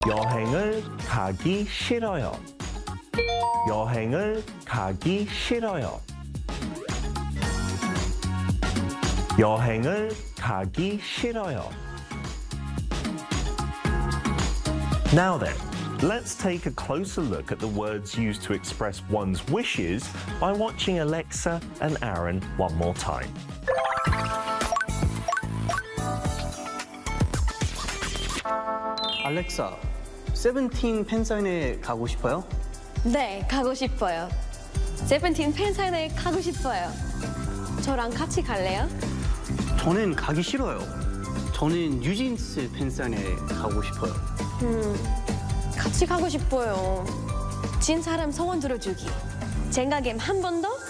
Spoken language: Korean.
여행을 가기 싫어요. 여행을 가기 싫어요. 여행을 가기 싫어요. Now then, let's take a closer look at the words used to express one's wishes by watching Alexa and Aaron one more time. 알렉사, 세븐틴 팬사인회 가고 싶어요? 네, 가고 싶어요. 세븐틴 팬사인회 가고 싶어요. 저랑 같이 갈래요? 저는 가기 싫어요. 저는 뉴진스 팬사인회 가고 싶어요. 같이 가고 싶어요. 진 사람 소원 들어주기. 생각엔 한 번 더